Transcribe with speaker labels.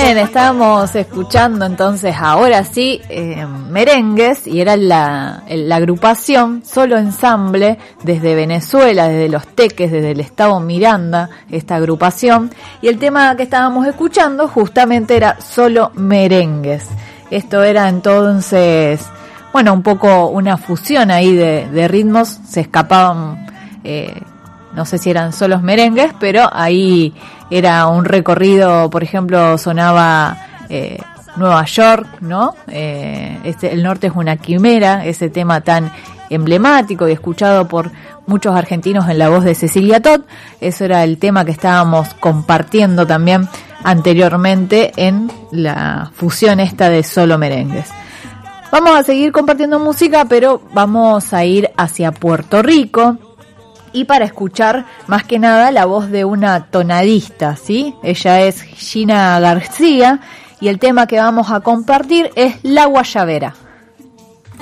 Speaker 1: Bien, estábamos escuchando entonces ahora sí merengues, y era la agrupación Solo Ensamble desde Venezuela, desde Los Teques, desde el estado Miranda, esta agrupación, y el tema que estábamos escuchando justamente era Solo Merengues. Esto era entonces, bueno, un poco una fusión ahí de ritmos, se escapaban, no sé si eran solos merengues, pero ahí era un recorrido, por ejemplo, sonaba Nueva York, ¿no? El norte es una quimera, ese tema tan emblemático y escuchado por muchos argentinos en la voz de Cecilia Todd. Eso era el tema que estábamos compartiendo también anteriormente en la fusión esta de Solo Merengues. Vamos a seguir compartiendo música, pero vamos a ir hacia Puerto Rico. Y para escuchar más que nada la voz de una tonadista, ¿sí? Ella es Gina García y el tema que vamos a compartir es La Guayabera.